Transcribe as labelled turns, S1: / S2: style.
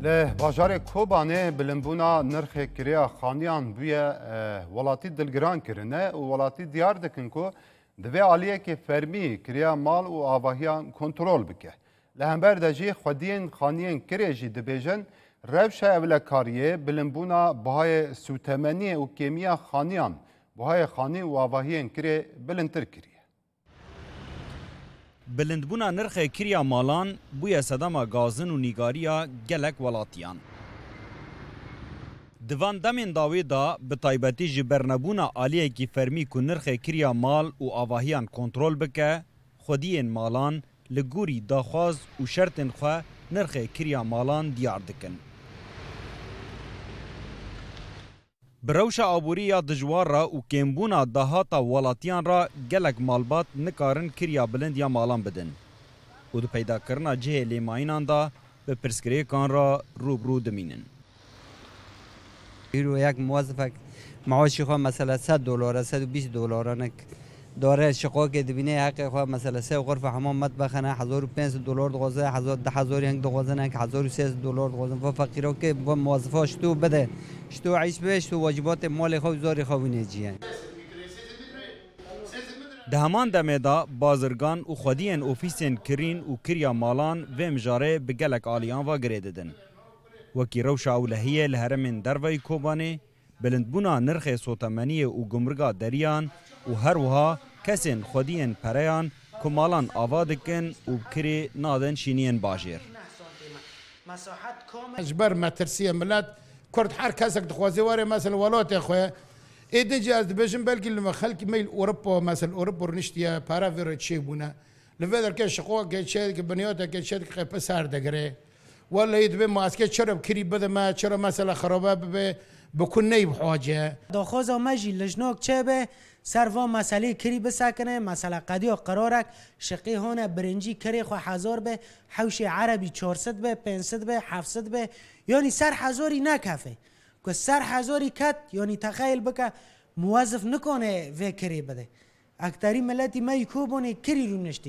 S1: له باجار کوبانه بلنبونا نرخ کریا خانیان بویا ولاتی دلگران کرنه و ولاتی دیار دکن کو دوی عالیه که فرمی کریا مال و آواهیان کنترول بکه لهمبر دجی خودین خانیان کریجی دبیجن روش اولکاریه بلنبونا بهای سوتمنی و کیمیا خانیان بهای خانی و آواهیان کری بلندتر کری
S2: بلندبونا نرخ کریا مالان بویا صدما گازن و نیگاریا گلک ولاتیان. دوان دمین داوی دا به تایبتی جبرنبونا آلیه کی فرمی که نرخ کریا مال و آواهیان کنترول بکه خودین مالان لگوری داخواز و شرطن خواه نرخ کریا مالان دیار دکن. بروش آبوری یا دجوار را و کمبونا دهاتا ولاتیان را گلک مالبات نکارن کریا بلند یا مالان بدن. و دو پیدا کرنا جه لیماینان دا به پرسکری کان را روبرو دمینن.
S3: رو یک موظف معاشی خواه مثلا $100 $120 داره شقا که دبینه حق خواه مثلا 3 غرفه حمام مطبخ نه $1500 دوازه 10,000 هنگ دوازه نه $1300 دوازه و فقیرا که با موظفاش تو بده شتو عیش بهش تو واجبات مال خو زاری خو نجیه
S2: ده همان دمه دا بازرگان و خودین اوفیسین کرین و کریا مالان و مجاره بگلک آلیان و گریددن وکی روش اولهیه لهرمین دروی کوبانه بلندبونا نرخ سوتمنی و گمرگا دریان و هر وها کسین خودین پریان کمالان آوادکن و بکری نادن شینین باجیر
S4: اجبر مترسیه ملت کرد هر کسک دخوازی واره مثلا ولات خواه ایدنجی از دبیجن بلکی لما خلکی میل اوروپا مثلا اوروپا رنشتیا پارا ویره چی بونه لفدر که شقوق که چه که بنیاده که چه که پسر دگره ولا يدبي ما اسكت شرب كري بده ما شرب مثلا خرابه بكون نيب حاجه
S5: داخوز ماجي لجنوك چه سروا مسئله کری بسکنه مسئله قدی و قرارک شقی هونه برنجی کری خو 1000 به حوش عربی 400 به 500 به 700 به یعنی سر هزاری نکفه که سر هزاری کت یعنی تخیل بکه موظف نکنه و کری بده اکتری ملتی ما یکوبونه کری رو نشتی